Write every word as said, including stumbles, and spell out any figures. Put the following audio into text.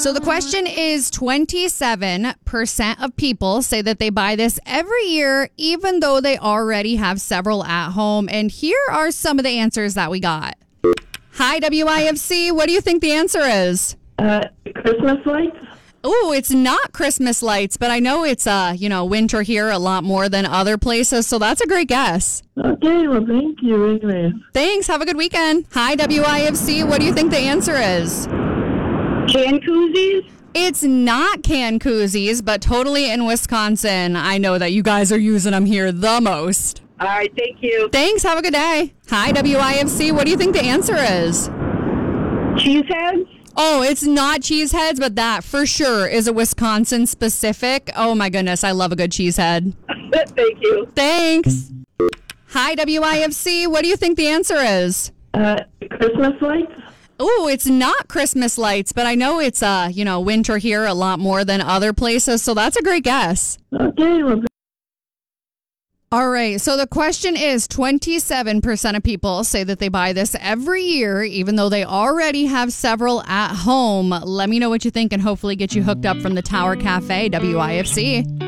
So the question is twenty-seven percent of people say that they buy this every year, even though they already have several at home. And here are some of the answers that we got. Hi, W I F C. What do you think the answer is? Uh, Christmas lights? Oh, it's not Christmas lights, but I know it's, uh, you know, winter here a lot more than other places, so that's a great guess. Okay, well, thank you anyway. Thanks. Have a good weekend. Hi, W I F C. What do you think the answer is? Can koozies? It's not can koozies, but totally in Wisconsin. I know that you guys are using them here the most. All right, thank you. Thanks. Have a good day. Hi, W I F C. What do you think the answer is? Cheese heads? Oh, it's not cheese heads, but that for sure is a Wisconsin specific. Oh my goodness, I love a good cheese head. Thank you. Thanks. Hi, W I F C. What do you think the answer is? Uh, Christmas lights? Oh, it's not Christmas lights, but I know it's, uh, you know, winter here a lot more than other places, so that's a great guess. Okay, well, All right, so the question is twenty-seven percent of people say that they buy this every year, even though they already have several at home. Let me know what you think and hopefully get you hooked up from the Tower Cafe, W I F C.